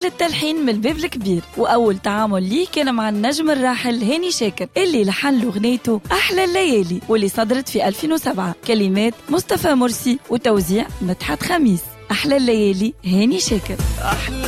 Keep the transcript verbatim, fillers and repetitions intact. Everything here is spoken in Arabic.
التلحين من الباب الكبير، وأول تعامل ليه كان مع النجم الراحل هاني شاكر اللي لحن له غنيته أحلى الليالي واللي صدرت في ألفين وسبعة. كلمات مصطفى مرسي وتوزيع مدحت خميس. أحلى الليالي هاني شاكر. أحلى